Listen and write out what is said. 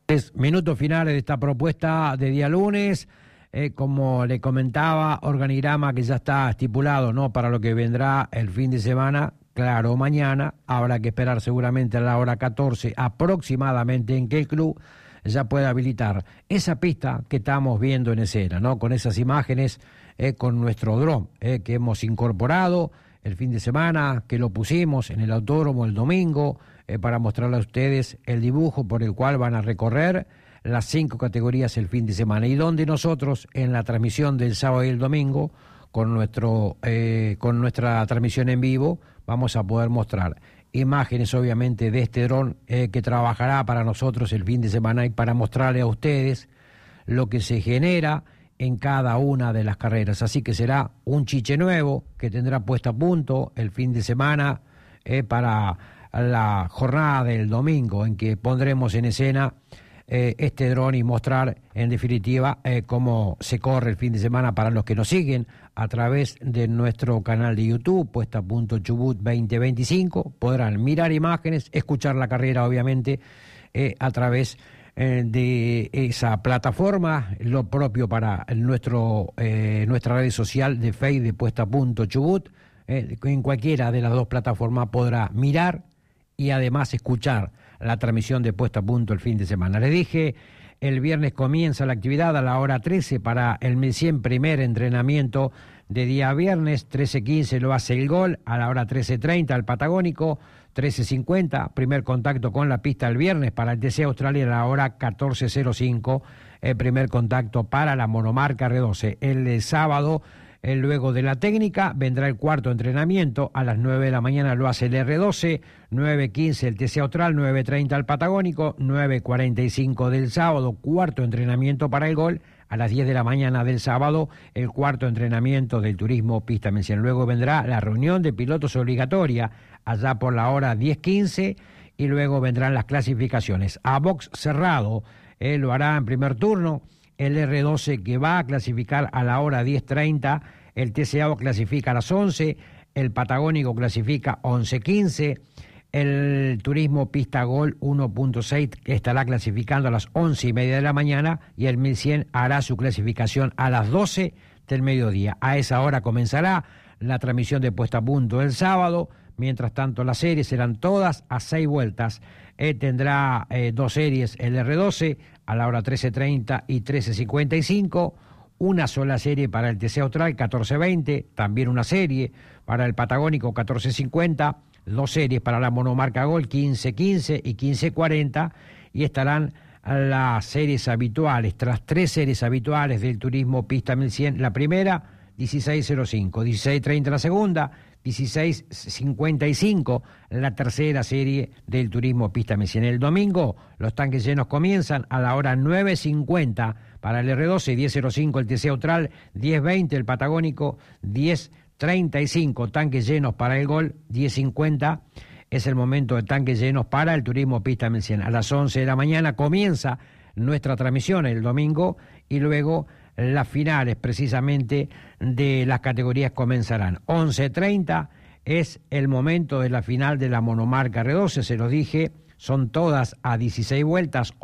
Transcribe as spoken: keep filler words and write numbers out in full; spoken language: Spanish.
Minutos finales de esta propuesta de día lunes, eh, como le comentaba, organigrama que ya está estipulado, ¿no?, para lo que vendrá el fin de semana. Claro, mañana habrá que esperar seguramente a la hora catorce aproximadamente en que el club ya pueda habilitar esa pista que estamos viendo en escena, ¿no?, con esas imágenes, eh, con nuestro dron, eh, que hemos incorporado el fin de semana, que lo pusimos en el autódromo el domingo, eh, para mostrarle a ustedes el dibujo por el cual van a recorrer las cinco categorías el fin de semana, y donde nosotros en la transmisión del sábado y el domingo, con nuestro eh, con nuestra transmisión en vivo, vamos a poder mostrar imágenes obviamente de este dron, eh, que trabajará para nosotros el fin de semana y para mostrarle a ustedes lo que se genera en cada una de las carreras. Así que será un chiche nuevo que tendrá puesta a punto el fin de semana, eh, para la jornada del domingo, en que pondremos en escena eh, este dron y mostrar en definitiva eh, cómo se corre el fin de semana para los que nos siguen a través de nuestro canal de YouTube, Puesta a Punto Chubut veinte veinticinco. Podrán mirar imágenes, escuchar la carrera obviamente eh, a través eh, de esa plataforma, lo propio para nuestro eh, nuestra red social de Facebook de Puesta a Punto Chubut. Eh, en cualquiera de las dos plataformas podrá mirar y además escuchar la transmisión de Puesta a Punto el fin de semana. Les dije, el viernes comienza la actividad a la hora trece para el mil cien primer entrenamiento de día viernes. Trece quince lo hace el gol, a la hora trece treinta el Patagónico, trece cincuenta primer contacto con la pista el viernes para el T C Australia, a la hora catorce cero cinco el primer contacto para la monomarca R doce. El, el sábado, luego de la técnica, vendrá el cuarto entrenamiento. A las nueve de la mañana lo hace el R doce, nueve quince el T C Austral, nueve treinta el Patagónico, nueve cuarenta y cinco del sábado, cuarto entrenamiento para el gol. A las diez de la mañana del sábado, el cuarto entrenamiento del Turismo Pista Mencien. Luego vendrá la reunión de pilotos obligatoria, allá por la hora diez quince, y luego vendrán las clasificaciones. A box cerrado, él lo hará en primer turno el R doce, que va a clasificar a la hora diez treinta, el T C A O clasifica a las once, el Patagónico clasifica once quince, el Turismo Pista Gol uno punto seis estará clasificando a las once y media de la mañana, y el mil cien hará su clasificación a las doce del mediodía. A esa hora comenzará la transmisión de Puesta a Punto el sábado. Mientras tanto, las series serán todas a seis vueltas. Eh, tendrá eh, dos series el R doce a la hora trece treinta y trece cincuenta y cinco, una sola serie para el T C Austral catorce veinte, también una serie para el Patagónico catorce cincuenta, dos series para la monomarca Gol quince quince y quince cuarenta, y estarán las series habituales, tras tres series habituales del Turismo Pista mil cien, la primera dieciséis cero cinco, dieciséis treinta la segunda, dieciséis cincuenta y cinco la tercera serie del Turismo Pista mil cien. El domingo los tanques llenos comienzan a la hora nueve cincuenta para el R doce, diez cero cinco el T C Austral, diez veinte el Patagónico, diez treinta y cinco tanques llenos para el Gol, diez cincuenta es el momento de tanques llenos para el Turismo Pista mil cien. A las once de la mañana comienza nuestra transmisión el domingo, y luego las finales precisamente de las categorías comenzarán. once treinta es el momento de la final de la monomarca R doce, se los dije, son todas a dieciséis vueltas.